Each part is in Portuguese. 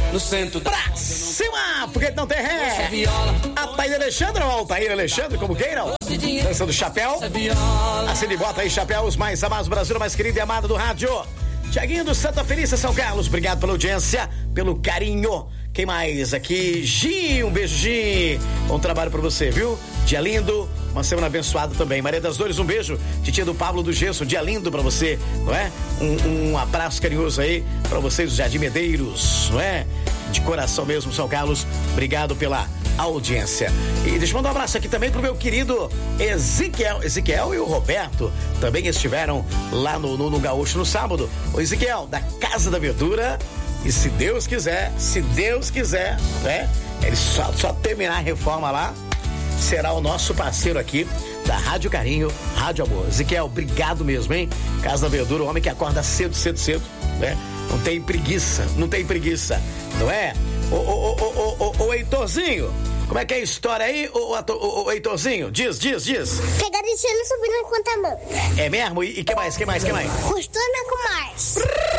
no centro da... Pra cima, porque não tem ré. Altair Alexandre, ou Altair Alexandre, como queiram. Dança do chapéu. Assim de bota aí, chapéu, os mais amados do Brasil, mais querido e amado do rádio. Tiaguinho do Santa Felícia, São Carlos, obrigado pela audiência, pelo carinho. Quem mais aqui? Gi, um beijo, Gi. Bom trabalho pra você, viu? Dia lindo, uma semana abençoada também. Maria das Dores, um beijo. Titia do Pablo do Gesso, dia lindo pra você, não é? Um abraço carinhoso aí pra vocês, os Jardim Medeiros, não é? De coração mesmo, São Carlos, obrigado pela audiência. E deixa eu mandar um abraço aqui também pro meu querido Ezequiel e o Roberto também estiveram lá no Gaúcho no sábado. O Ezequiel, da Casa da Verdura, e se Deus quiser, né? Ele só terminar a reforma lá, será o nosso parceiro aqui da Rádio Carinho, Rádio Amor. Ezequiel, obrigado mesmo, hein? Casa da Verdura, o homem que acorda cedo, né? Não tem preguiça, não é? Ô Heitorzinho, como é que é a história aí, ô Heitorzinho? Diz. Pegar e não subir na conta mão. É mesmo? E que mais? Costuma com mais.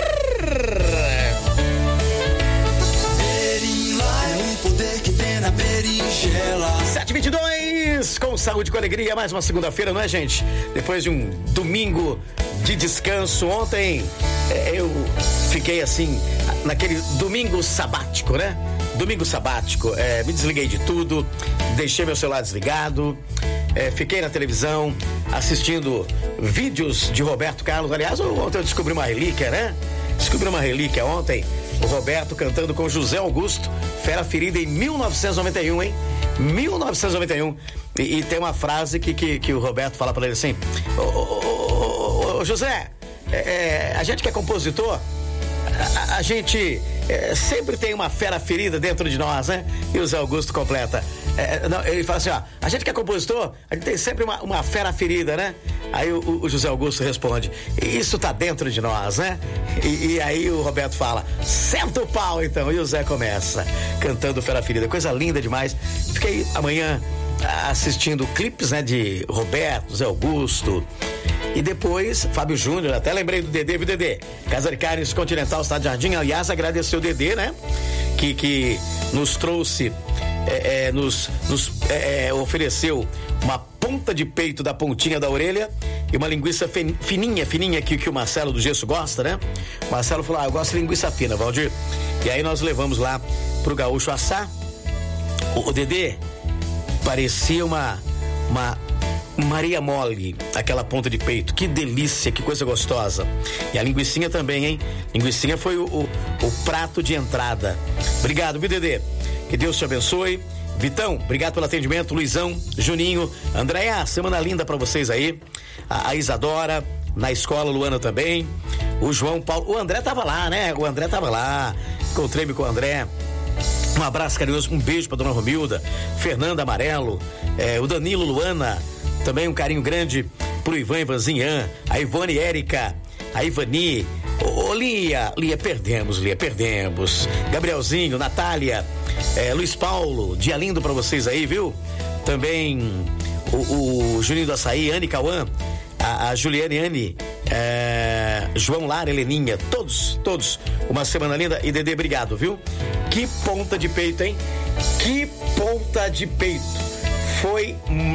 Poder que tem na berinjela. 7h22, com saúde e com alegria, mais uma segunda-feira, não é, gente? Depois de um domingo de descanso, ontem eu fiquei assim, naquele domingo sabático, né? Me desliguei de tudo, deixei meu celular desligado, fiquei na televisão assistindo vídeos de Roberto Carlos. Aliás, ontem eu descobri uma relíquia, né? Ontem, o Roberto cantando com José Augusto, Fera Ferida, em 1991, hein? 1991. E tem uma frase que o Roberto fala pra ele assim: Ô José, a gente que é compositor, a gente sempre tem uma fera ferida dentro de nós, né? E o Zé Augusto completa. Ele fala assim, ó, a gente que é compositor, a gente tem sempre uma fera ferida, né? Aí o José Augusto responde, isso tá dentro de nós, né? E aí o Roberto fala, senta o pau então. E o Zé começa cantando Fera Ferida, coisa linda demais. Fiquei amanhã assistindo clipes, né? De Roberto, Zé Augusto. E depois, Fábio Júnior, até lembrei do Dedê, viu, Dedê? Casa de Carnes Continental, Estado de Jardim. Aliás, agradecer o Dedê, né? Que nos trouxe, nos ofereceu uma ponta de peito da pontinha da orelha e uma linguiça fininha que o Marcelo do Gesso gosta, né? O Marcelo falou, eu gosto de linguiça fina, Valdir. E aí nós levamos lá pro Gaúcho assar. O Dedê parecia uma Maria Mole, aquela ponta de peito. Que delícia, que coisa gostosa. E a linguicinha também, hein? Linguicinha foi o prato de entrada. Obrigado, viu, Dedê? Que Deus te abençoe. Vitão, obrigado pelo atendimento. Luizão, Juninho, Andréia, semana linda pra vocês aí. A Isadora, na escola, Luana também. O João Paulo, o André tava lá, né? Encontrei-me com o André. Um abraço carinhoso, um beijo pra dona Romilda, Fernanda Amarelo, o Danilo, Luana. Também um carinho grande pro Ivanzinho, a Ivone Érica, a Ivani, Lia, perdemos. Gabrielzinho, Natália, Luiz Paulo, dia lindo pra vocês aí, viu? Também o Juninho do Açaí, Anne Cauã, a Juliane Anne, João Lara, Heleninha, todos, uma semana linda. E Dedê, obrigado, viu? Que ponta de peito, hein? Que ponta de peito. Foi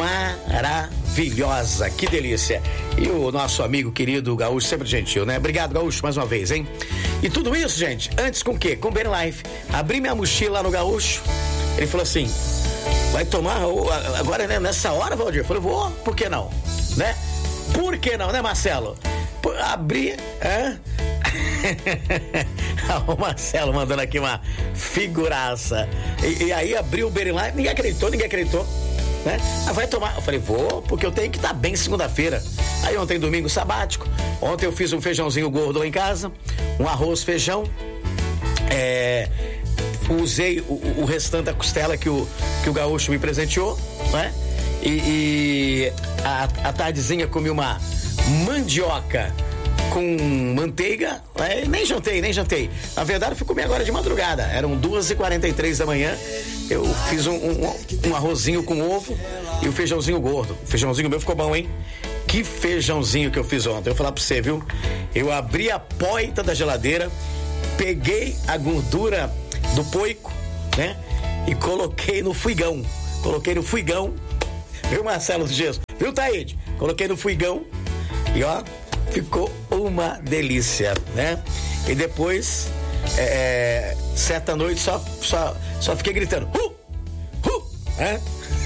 maravilhosa, que delícia. E o nosso amigo querido Gaúcho, sempre gentil, né? Obrigado, Gaúcho, mais uma vez, hein? E tudo isso, gente, antes com o quê? Com Ben Life. Abri minha mochila lá no Gaúcho, ele falou assim, vai tomar agora, né, nessa hora, Valdir? Eu falei, vou, por que não? Né? Por que não, né, Marcelo? Abri, o Marcelo mandando aqui uma figuraça. E aí abriu o Ben Life, ninguém acreditou. Né? Vai tomar, eu falei, vou, porque eu tenho que estar bem segunda-feira. Aí ontem, domingo sabático, ontem eu fiz um feijãozinho gordo lá em casa, um arroz, feijão, usei o restante da costela que o Gaúcho me presenteou, né? E a tardezinha comi uma mandioca com manteiga, nem jantei. Na verdade, eu fui comer agora de madrugada. Eram 2h43 da manhã. Eu fiz um arrozinho com ovo e o feijãozinho gordo. O feijãozinho meu ficou bom, hein? Que feijãozinho que eu fiz ontem. Eu vou falar pra você, viu? Eu abri a porta da geladeira, peguei a gordura do poico, né? E coloquei no fuigão. Viu, Marcelo Gesso? Viu, Taíde? Coloquei no fuigão e ó, ficou uma delícia, né? E depois, certa noite, só fiquei gritando, né?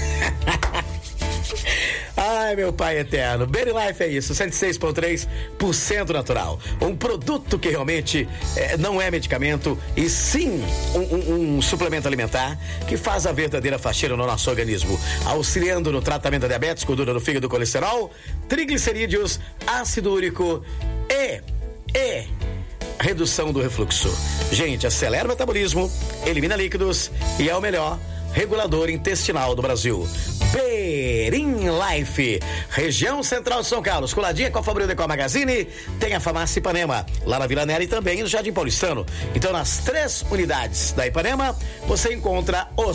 Ai, meu pai eterno. Berry Life é isso, 106,3% natural. Um produto que realmente não é medicamento, e sim um suplemento alimentar que faz a verdadeira faxina no nosso organismo, auxiliando no tratamento da diabetes, gordura no fígado, colesterol, triglicerídeos, ácido úrico e redução do refluxo. Gente, acelera o metabolismo, elimina líquidos e é o melhor regulador intestinal do Brasil. Berim Life, região central de São Carlos, coladinha com a Fabril Decor Magazine, tem a Farmácia Ipanema, lá na Vila Nera e também no Jardim Paulistano. Então, nas 3 unidades da Ipanema, você encontra os